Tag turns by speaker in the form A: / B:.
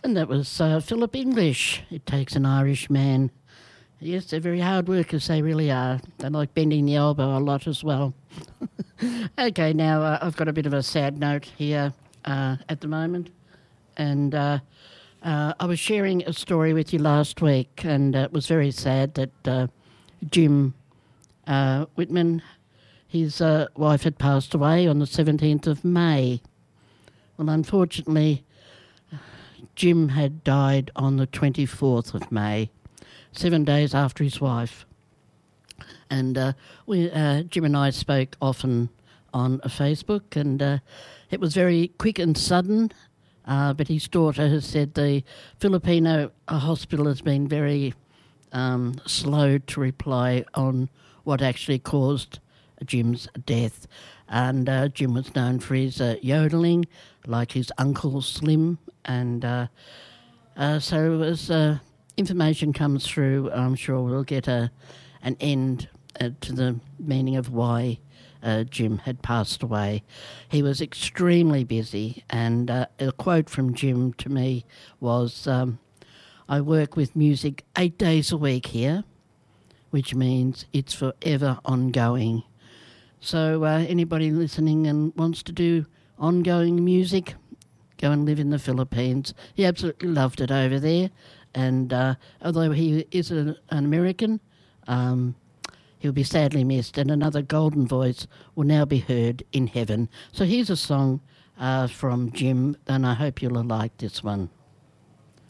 A: And that was Philip English. It takes an Irish man. Yes, they're very hard workers, they really are. They like bending the elbow a lot as well. Okay, now I've got a bit of a sad note here at the moment. And I was sharing a story with you last week, and it was very sad that Jim Whitman, his wife had passed away on the 17th of May. Well, unfortunately, Jim had died on the 24th of May, 7 days after his wife. And Jim and I spoke often on Facebook, and it was very quick and sudden, but his daughter has said the Filipino hospital has been very slow to reply on what actually caused Jim's death. And Jim was known for his yodelling, like his uncle Slim, and so as information comes through, I'm sure we'll get an end to the meaning of why Jim had passed away. He was extremely busy, and a quote from Jim to me was, I work with music 8 days a week here, which means it's forever ongoing. So anybody listening and wants to do ongoing music, go and live in the Philippines. He absolutely loved it over there. And although he is an American, he'll be sadly missed. And another golden voice will now be heard in heaven. So here's a song from Jim, and I hope you'll like this one.